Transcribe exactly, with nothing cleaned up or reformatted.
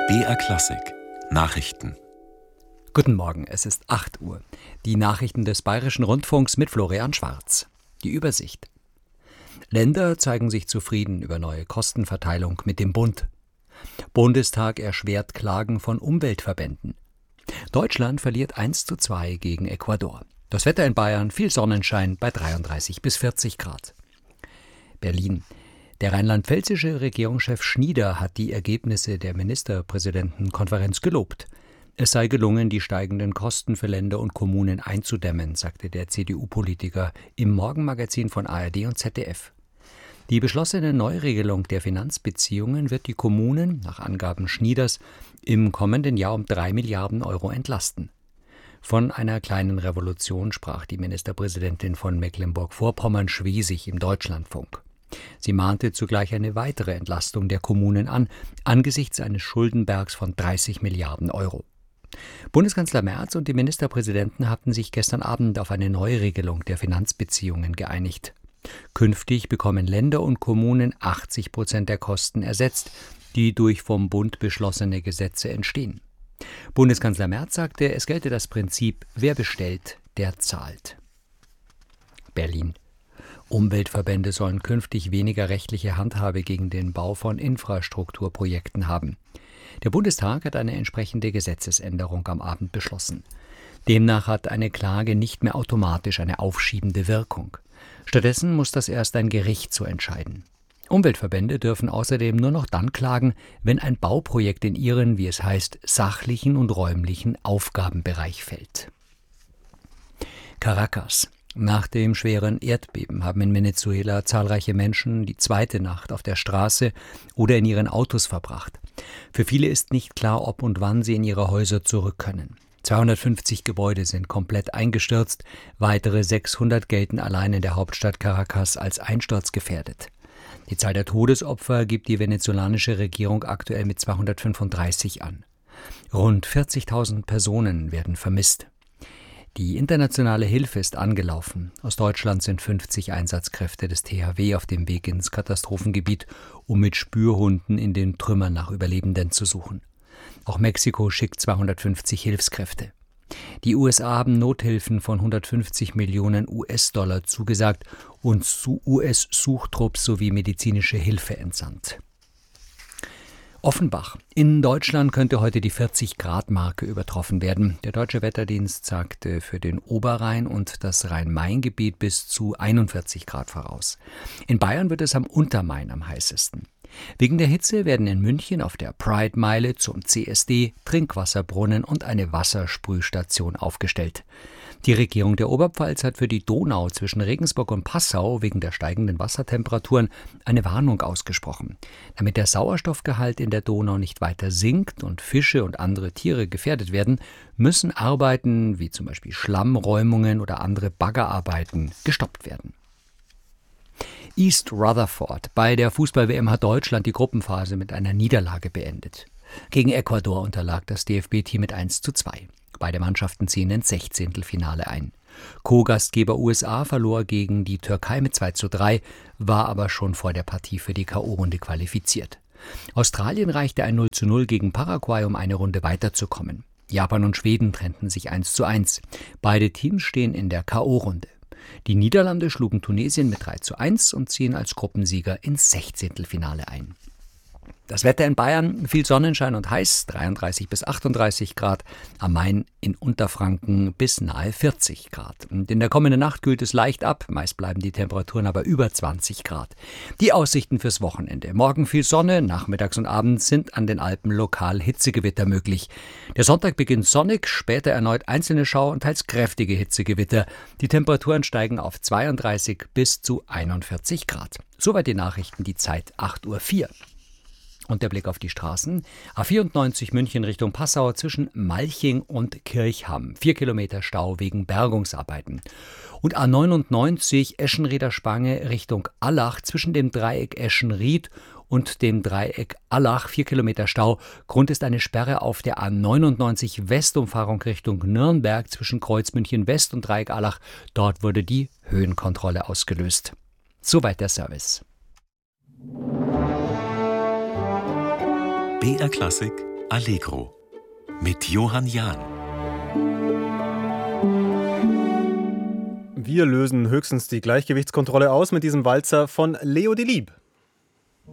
B R Klassik Nachrichten. Guten Morgen, es ist acht Uhr. Die Nachrichten des Bayerischen Rundfunks mit Florian Schwarz. Die Übersicht. Länder zeigen sich zufrieden über neue Kostenverteilung mit dem Bund. Bundestag erschwert Klagen von Umweltverbänden. Deutschland verliert eins zu zwei gegen Ecuador. Das Wetter in Bayern, viel Sonnenschein bei dreiunddreißig bis vierzig Grad. Berlin. Der rheinland-pfälzische Regierungschef Schnieder hat die Ergebnisse der Ministerpräsidentenkonferenz gelobt. Es sei gelungen, die steigenden Kosten für Länder und Kommunen einzudämmen, sagte der C D U-Politiker im Morgenmagazin von A R D und Z D F. Die beschlossene Neuregelung der Finanzbeziehungen wird die Kommunen, nach Angaben Schnieders, im kommenden Jahr um drei Milliarden Euro entlasten. Von einer kleinen Revolution sprach die Ministerpräsidentin von Mecklenburg-Vorpommern-Schwesig im Deutschlandfunk. Sie mahnte zugleich eine weitere Entlastung der Kommunen an, angesichts eines Schuldenbergs von dreißig Milliarden Euro. Bundeskanzler Merz und die Ministerpräsidenten hatten sich gestern Abend auf eine Neuregelung der Finanzbeziehungen geeinigt. Künftig bekommen Länder und Kommunen achtzig Prozent der Kosten ersetzt, die durch vom Bund beschlossene Gesetze entstehen. Bundeskanzler Merz sagte, es gelte das Prinzip, wer bestellt, der zahlt. Berlin. Umweltverbände sollen künftig weniger rechtliche Handhabe gegen den Bau von Infrastrukturprojekten haben. Der Bundestag hat eine entsprechende Gesetzesänderung am Abend beschlossen. Demnach hat eine Klage nicht mehr automatisch eine aufschiebende Wirkung. Stattdessen muss das erst ein Gericht so entscheiden. Umweltverbände dürfen außerdem nur noch dann klagen, wenn ein Bauprojekt in ihren, wie es heißt, sachlichen und räumlichen Aufgabenbereich fällt. Caracas. Nach dem schweren Erdbeben haben in Venezuela zahlreiche Menschen die zweite Nacht auf der Straße oder in ihren Autos verbracht. Für viele ist nicht klar, ob und wann sie in ihre Häuser zurück können. zweihundertfünfzig Gebäude sind komplett eingestürzt, weitere sechshundert gelten allein in der Hauptstadt Caracas als einsturzgefährdet. Die Zahl der Todesopfer gibt die venezolanische Regierung aktuell mit zweihundertfünfunddreißig an. Rund vierzigtausend Personen werden vermisst. Die internationale Hilfe ist angelaufen. Aus Deutschland sind fünfzig Einsatzkräfte des T H W auf dem Weg ins Katastrophengebiet, um mit Spürhunden in den Trümmern nach Überlebenden zu suchen. Auch Mexiko schickt zweihundertfünfzig Hilfskräfte. Die U S A haben Nothilfen von hundertfünfzig Millionen U S-Dollar zugesagt und U S-Suchtrupps sowie medizinische Hilfe entsandt. Offenbach. In Deutschland könnte heute die vierzig-Grad-Marke übertroffen werden. Der Deutsche Wetterdienst sagte für den Oberrhein und das Rhein-Main-Gebiet bis zu einundvierzig Grad voraus. In Bayern wird es am Untermain am heißesten. Wegen der Hitze werden in München auf der Pride-Meile zum C S D Trinkwasserbrunnen und eine Wassersprühstation aufgestellt. Die Regierung der Oberpfalz hat für die Donau zwischen Regensburg und Passau wegen der steigenden Wassertemperaturen eine Warnung ausgesprochen. Damit der Sauerstoffgehalt in der Donau nicht weiter sinkt und Fische und andere Tiere gefährdet werden, müssen Arbeiten wie zum Beispiel Schlammräumungen oder andere Baggerarbeiten gestoppt werden. East Rutherford. Bei der Fußball-W M hat Deutschland die Gruppenphase mit einer Niederlage beendet. Gegen Ecuador unterlag das D F B-Team mit eins zu zwei. Beide Mannschaften ziehen ins Sechzehntelfinale ein. Co-Gastgeber U S A verlor gegen die Türkei mit zwei zu drei, war aber schon vor der Partie für die K O-Runde qualifiziert. Australien reichte ein null zu null gegen Paraguay, um eine Runde weiterzukommen. Japan und Schweden trennten sich eins zu eins. Beide Teams stehen in der K O-Runde. Die Niederlande schlugen Tunesien mit drei zu eins und ziehen als Gruppensieger ins Sechzehntelfinale ein. Das Wetter in Bayern, viel Sonnenschein und heiß, dreiunddreißig bis achtunddreißig Grad, am Main in Unterfranken bis nahe vierzig Grad. Und in der kommenden Nacht kühlt es leicht ab, meist bleiben die Temperaturen aber über zwanzig Grad. Die Aussichten fürs Wochenende. Morgen viel Sonne, nachmittags und abends sind an den Alpen lokal Hitzegewitter möglich. Der Sonntag beginnt sonnig, später erneut einzelne Schauer und teils kräftige Hitzegewitter. Die Temperaturen steigen auf zweiunddreißig bis zu einundvierzig Grad. Soweit die Nachrichten, die Zeit acht Uhr vier. Und der Blick auf die Straßen. A vierundneunzig München Richtung Passau zwischen Malching und Kirchham. Vier Kilometer Stau wegen Bergungsarbeiten. Und A neunundneunzig Eschenrieder Spange Richtung Allach zwischen dem Dreieck Eschenried und dem Dreieck Allach. Vier Kilometer Stau. Grund ist eine Sperre auf der A neunundneunzig Westumfahrung Richtung Nürnberg zwischen Kreuz München West und Dreieck Allach. Dort wurde die Höhenkontrolle ausgelöst. Soweit der Service. B R Klassik Allegro mit Johann Jahn. Wir lösen höchstens die Gleichgewichtskontrolle aus mit diesem Walzer von Leo Delibes.